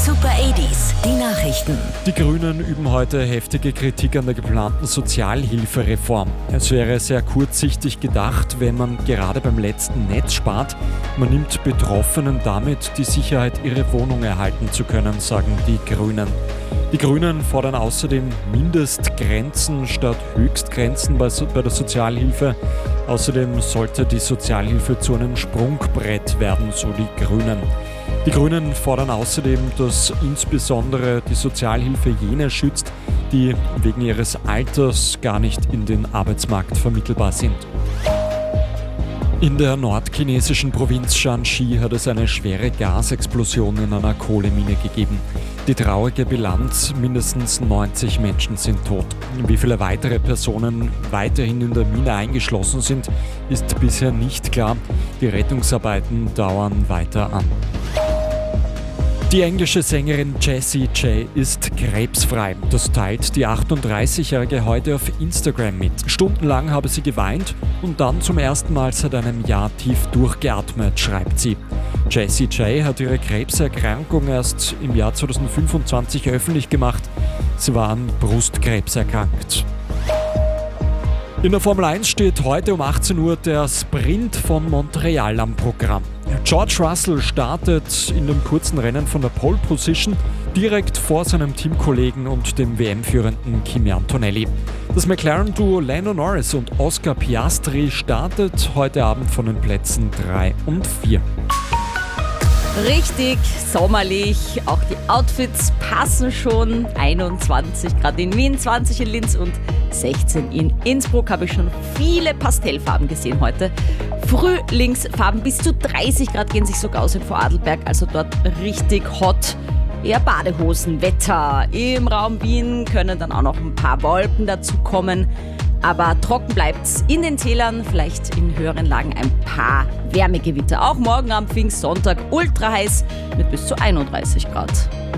Super 80s, die Nachrichten. Die Grünen üben heute heftige Kritik an der geplanten Sozialhilfereform. Es wäre sehr kurzsichtig gedacht, wenn man gerade beim letzten Netz spart. Man nimmt Betroffenen damit die Sicherheit, ihre Wohnung erhalten zu können, sagen die Grünen. Die Grünen fordern außerdem Mindestgrenzen statt Höchstgrenzen bei der Sozialhilfe. Außerdem sollte die Sozialhilfe zu einem Sprungbrett werden, so die Grünen. Die Grünen fordern außerdem, dass insbesondere die Sozialhilfe jene schützt, die wegen ihres Alters gar nicht in den Arbeitsmarkt vermittelbar sind. In der nordchinesischen Provinz Shanxi hat es eine schwere Gasexplosion in einer Kohlemine gegeben. Die traurige Bilanz: mindestens 90 Menschen sind tot. Wie viele weitere Personen weiterhin in der Mine eingeschlossen sind, ist bisher nicht klar. Die Rettungsarbeiten dauern weiter an. Die englische Sängerin Jessie J ist krebsfrei. Das teilt die 38-Jährige heute auf Instagram mit. Stundenlang habe sie geweint und dann zum ersten Mal seit einem Jahr tief durchgeatmet, schreibt sie. Jessie J hat ihre Krebserkrankung erst im Jahr 2025 öffentlich gemacht. Sie war an Brustkrebs erkrankt. In der Formel 1 steht heute um 18 Uhr der Sprint von Montreal am Programm. George Russell startet in dem kurzen Rennen von der Pole Position direkt vor seinem Teamkollegen und dem WM-führenden Kimi Antonelli. Das McLaren-Duo Lando Norris und Oscar Piastri startet heute Abend von den Plätzen 3 und 4. Richtig sommerlich, auch die Outfits passen schon. 21 Grad in Wien, 20 in Linz und 16 in Innsbruck. Habe ich schon viele Pastellfarben gesehen heute. Frühlingsfarben, bis zu 30 Grad gehen sich sogar aus in Vorarlberg, also dort richtig hot. Eher Badehosenwetter. Im Raum Wien können dann auch noch ein paar Wolken dazu kommen. Aber trocken bleibt's in den Tälern, vielleicht in höheren Lagen ein paar Wärmegewitter. Auch morgen am Pfingstsonntag ultra heiß mit bis zu 31 Grad.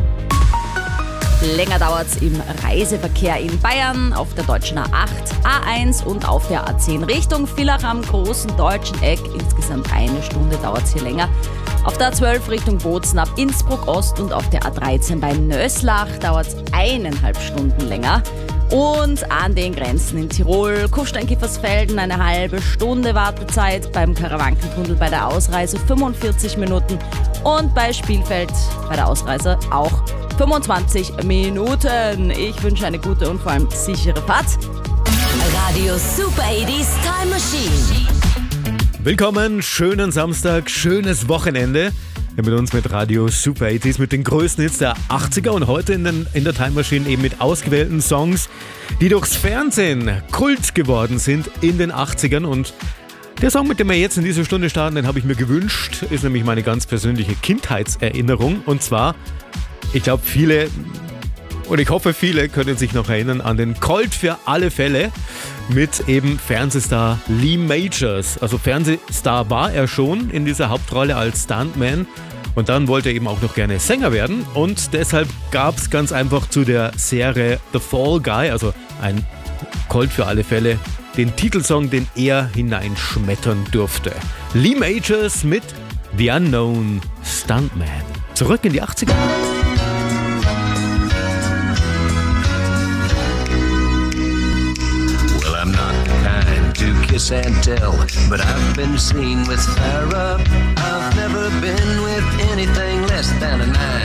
Länger dauert's im Reiseverkehr in Bayern auf der deutschen A8, A1 und auf der A10 Richtung Villach am großen deutschen Eck. Insgesamt eine Stunde dauert's hier länger. Auf der A12 Richtung Bozen ab Innsbruck Ost und auf der A13 bei Nöslach dauert's 1,5 Stunden länger. Und an den Grenzen in Tirol, Kufstein-Kiefersfelden, eine halbe Stunde Wartezeit, beim Karawankentunnel bei der Ausreise 45 Minuten und bei Spielfeld bei der Ausreise auch 25 Minuten. Ich wünsche eine gute und vor allem sichere Fahrt. Radio Super 80s Time Machine. Willkommen, schönen Samstag, schönes Wochenende. Mit uns mit Radio Super 80s, mit den größten Hits der 80er und heute in der Time Machine eben mit ausgewählten Songs, die durchs Fernsehen Kult geworden sind in den 80ern. Und der Song, mit dem wir jetzt in dieser Stunde starten, den habe ich mir gewünscht, ist nämlich meine ganz persönliche Kindheitserinnerung. Und zwar, ich glaube ich hoffe viele können sich noch erinnern an den Colt für alle Fälle mit eben Fernsehstar Lee Majors. Also Fernsehstar war er schon in dieser Hauptrolle als Stuntman und dann wollte er eben auch noch gerne Sänger werden und deshalb gab es ganz einfach zu der Serie The Fall Guy, also ein Colt für alle Fälle, den Titelsong, den er hineinschmettern durfte. Lee Majors mit The Unknown Stuntman. Zurück in die 80er. Kiss and tell, but I've been seen with Farrah. I've never been with anything less than a 9.